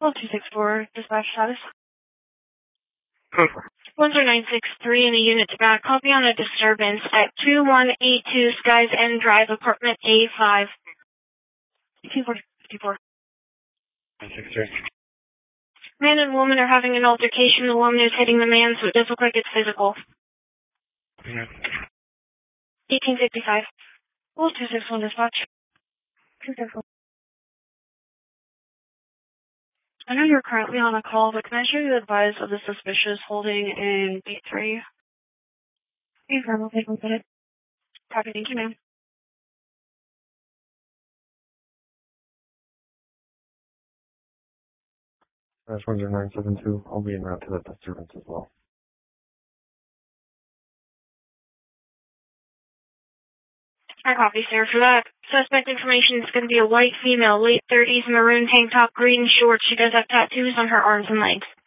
Well, 264, dispatch status. Code 10963 in the unit back. Copy on a disturbance at 2182 Skies End Drive, apartment A5. 54. 963. Man and woman are having an altercation. The woman is hitting the man, so it does look like it's physical. 1855. Well, 261 dispatch. 261. I know you're currently on a call, but can I show you the advice of the suspicious holding in B3? Okay, we'll take a look at it. Copy, thank you, ma'am. That's 10972. I'll be en route to that disturbance as well. I copy, sir. For that suspect information, it's going to be a white female, late 30s, maroon tank top, green shorts. She does have tattoos on her arms and legs.